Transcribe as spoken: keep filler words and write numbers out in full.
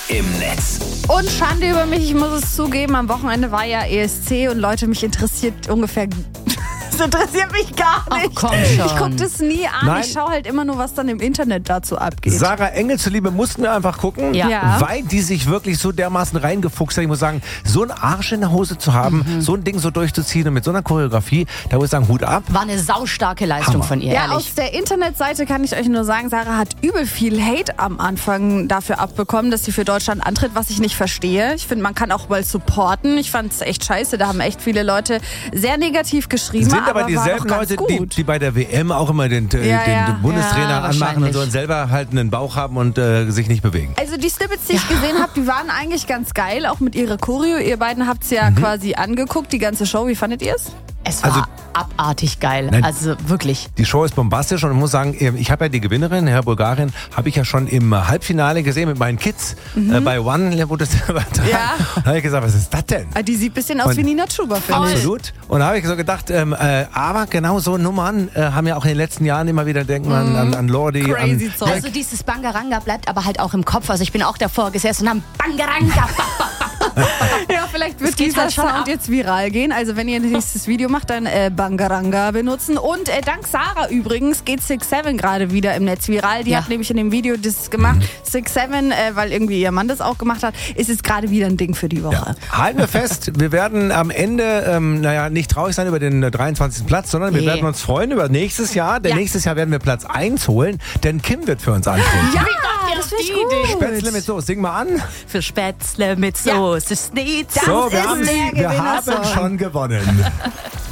im Netz. Und Schande über mich, ich muss es zugeben, am Wochenende war ja E S C und Leute, mich interessiert ungefähr... Das interessiert mich gar nicht. Ach, komm schon. Ich gucke das nie an. Nein. Ich schaue halt immer nur, was dann im Internet dazu abgeht. Sarah Engel zuliebe mussten wir einfach gucken, Ja. Ja. weil die sich wirklich so dermaßen reingefuchst hat. Ich muss sagen, so einen Arsch in der Hose zu haben, Mhm. so ein Ding so durchzuziehen und mit so einer Choreografie, da muss ich sagen, Hut ab. War eine saustarke Leistung Hammer. von ihr, Ja, ehrlich. aus der Internetseite kann ich euch nur sagen, Sarah hat übel viel Hate am Anfang dafür abbekommen, dass sie für Deutschland antritt, was ich nicht verstehe. Ich finde, man kann auch mal supporten. Ich fand es echt scheiße. Da haben echt viele Leute sehr negativ geschrieben. Sind aber, war dieselben doch ganz Leute, die, gut. die bei der W M auch immer den, den, Ja, den ja. Bundestrainer Ja, anmachen und wahrscheinlich. so und selber halt einen Bauch haben und äh, sich nicht bewegen. Also die Snippets, die ich gesehen habe, die waren eigentlich ganz geil, auch mit ihrer Choreo. Ihr beiden habt es ja Mhm. quasi angeguckt, die ganze Show. Wie fandet ihr es? Es war Also- abartig geil. Nein. Also wirklich. Die Show ist bombastisch und ich muss sagen, ich habe ja die Gewinnerin, Herr Bulgarin, habe ich ja schon im Halbfinale gesehen mit meinen Kids äh, bei One, wo das war. Ja. Da habe ich gesagt, was ist das denn? Ah, die sieht ein bisschen aus Und- wie Nina Chuba, finde ich. Absolut. Und da habe ich so gedacht, ähm, äh, aber genau so Nummern äh, haben ja auch in den letzten Jahren immer wieder denken an, an, an Lordi. Crazy an, Zeug. Also dieses Bangaranga bleibt aber halt auch im Kopf. Also ich bin auch davor gesessen und haben Bangaranga. Ja, vielleicht wird geht dieser halt schon Sound ab. jetzt viral gehen. Also wenn ihr nächstes Video macht, dann äh, Bangaranga benutzen. Und äh, dank Sarah übrigens geht six seven gerade wieder im Netz viral. Die Ja. hat nämlich in dem Video das gemacht. six seven, äh, weil irgendwie ihr Mann das auch gemacht hat, ist es gerade wieder ein Ding für die Woche. Halten wir fest, wir werden am Ende, ähm, naja, nicht traurig sein über den äh, dreiundzwanzigsten Platz, sondern wir Nee. werden uns freuen über nächstes Jahr. Denn Ja. nächstes Jahr werden wir Platz eins holen, denn Kim wird für uns antreten. Ja, das finde ich gut. Spätzle mit Soße, sing mal an. Für Spätzle mit Soße Schnitzel. So, wir ist haben, der wir haben Gewinnersong. schon gewonnen.